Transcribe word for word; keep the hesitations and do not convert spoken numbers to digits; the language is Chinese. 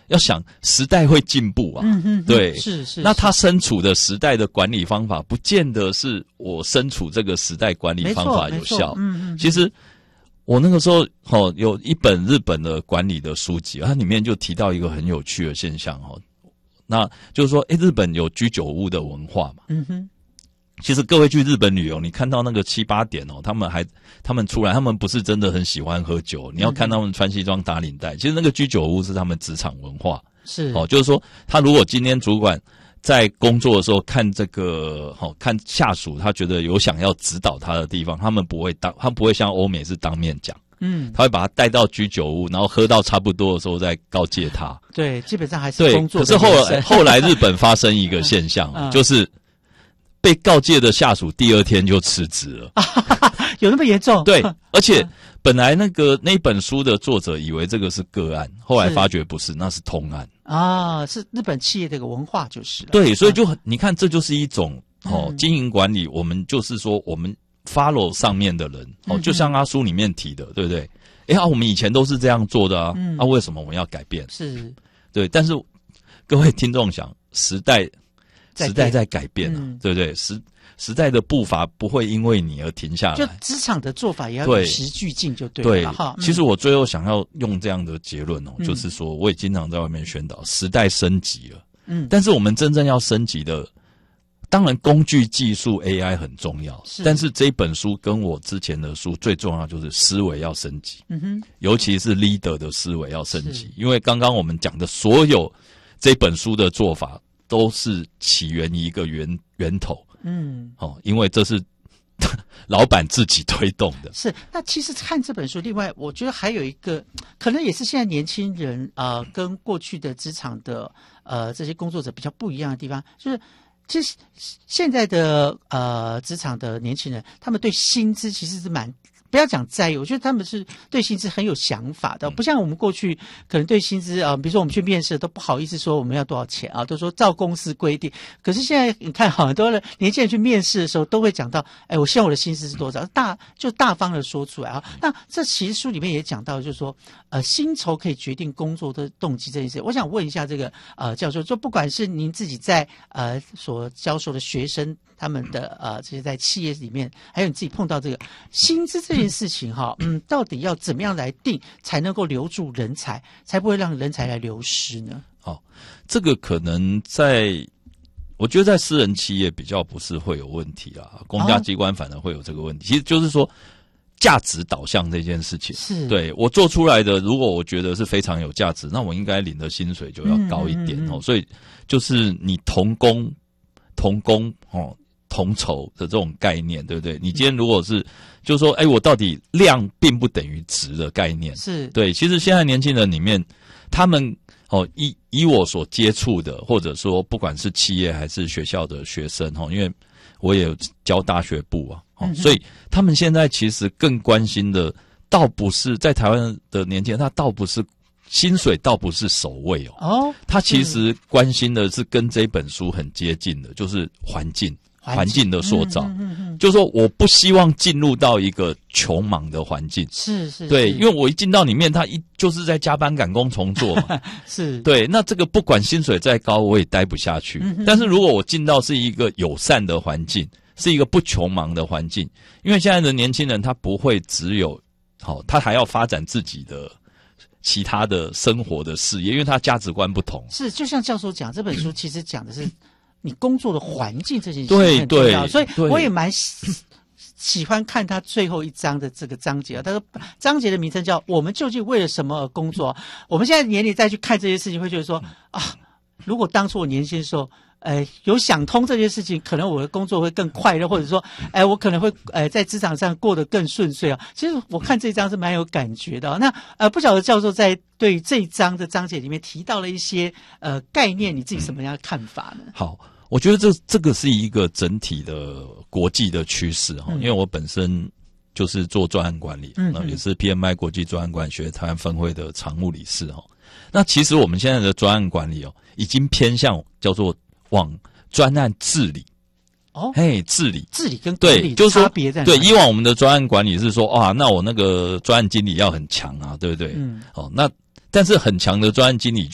要想时代会进步啊， 嗯哼， 对， 是是。 那他身处的时代的管理方法，不见得是我身处这个时代管理方法有效。 嗯嗯， 其实我那个时候哦，有一本日本的管理的书籍，它里面就提到一个很有趣的现象哦，那就是说，诶，日本有居酒屋的文化嘛， 嗯哼。 其实各位去日本旅游，你看到那个七八点哦，他们还他们出来，他们不是真的很喜欢喝酒。你要看他们穿西装打领带，其实那个居酒屋是他们职场文化。 是哦，就是说，他如果今天主管在工作的时候看这个，哦，看下属，他觉得有想要指导他的地方，他们不会当，他不会像欧美是当面讲。嗯，他会把他带到居酒屋，然后喝到差不多的时候再告诫他。 对，基本上还是工作的。 对，可是后来后来日本发生一个现象，嗯、就是被告诫的下属第二天就辞职了。 有那么严重？ 对，而且本来那个那本书的作者以为这个是个案，后来发觉不是，那是通案啊，是日本企业的一个文化就是了。 对，所以就很、嗯、你看，这就是一种哦经营管理，我们就是说我们 follow 上面的人哦，就像他书里面提的，对不对？哎啊，我们以前都是这样做的啊，嗯、啊，为什么我们要改变？ 是，对， 但是各位听众想，时代时代在改变啊，嗯、对不对？时时代的步伐不会因为你而停下来， 就职场的做法也要与时俱进，就对了。 对，嗯、其实我最后想要用这样的结论哦，嗯、就是说，我也经常在外面宣导，时代升级了，嗯，但是我们真正要升级的，当然工具技术 A I 很重要，是但是这本书跟我之前的书最重要就是思维要升级，嗯哼，尤其是 leader 的思维要升级，因为刚刚我们讲的所有这本书的做法都是起源于一个源源头。嗯，哦，因为这是老板自己推动的。 是，那其实看这本书，另外我觉得还有一个，可能也是现在年轻人呃跟过去的职场的呃这些工作者比较不一样的地方，就是其实现在的呃职场的年轻人，他们对薪资其实是蛮。不要讲在意，我觉得他们是对薪资很有想法的，不像我们过去可能对薪资啊、呃，比如说我们去面试都不好意思说我们要多少钱啊，都说照公司规定。可是现在你看，很多人年轻人去面试的时候都会讲到，哎，我希望我的薪资是多少，大就大方的说出来啊。那这其实书里面也讲到，就是说，呃，薪酬可以决定工作的动机这件事。我想问一下这个呃教授，就不管是您自己在呃所教授的学生。他们的呃，这些在企业里面，还有你自己碰到这个薪资这件事情哈，嗯，到底要怎么样来定，才能够留住人才，才不会让人才来流失呢？ 好，这个可能在，我觉得在私人企业比较不是会有问题啦，公家机关反而会有这个问题。哦、其实就是说，价值导向这件事情，是对我做出来的，如果我觉得是非常有价值，那我应该领的薪水就要高一点、嗯嗯嗯、哦。所以就是你同工同工哦。同酬的这种概念，对不对？你今天如果是，就是说，哎，我到底量并不等于质的概念， 是对。 其实现在年轻人里面，他们哦，以以我所接触的，或者说不管是企业还是学校的学生哦，因为我也有教大学部啊，哦，嗯、所以他们现在其实更关心的，倒不是在台湾的年轻人，他倒不是。薪水倒不是首位哦，哦，他其实关心的是跟这本书很接近的，就是环境，环境的塑造。嗯嗯嗯、就是说，我不希望进入到一个穷忙的环境， 是是， 对，因为我一进到里面，他一就是在加班赶工重做嘛， 是对。那这个不管薪水再高，我也待不下去。嗯、但是如果我进到是一个友善的环境，是一个不穷忙的环境，因为现在的年轻人他不会只有好，他还要发展自己的。其他的生活的事业，因为他价值观不同。 是，就像教授讲，这本书其实讲的是你工作的环境这件事情很重要，所以我也蛮喜喜欢看他最后一章的这个章节啊。他说章节的名称叫“我们究竟为了什么而工作”。我们现在年龄再去看这些事情，会觉得说啊，如果当初我年轻的时候。呃，有想通这件事情，可能我的工作会更快乐，或者说，哎、呃，我可能会呃在职场上过得更顺遂啊。其实我看这一章是蛮有感觉的、哦。那呃，不晓得教授在对这一章的章节里面提到了一些呃概念，你自己什么样的看法呢？ 好，我觉得这这个是一个整体的国际的趋势哈、嗯，因为我本身就是做专案管理，嗯，那也是 P M I 国际专案管理学台湾分会的常务理事哈。那其实我们现在的专案管理哦，已经偏向叫做。往专案治理，哦，嘿，治理， 治理跟管理的差别在哪里？ 对，以往我们的专案管理是说，啊，那我那个专案经理要很强啊，对不对？嗯，哦，那但是很强的专案经理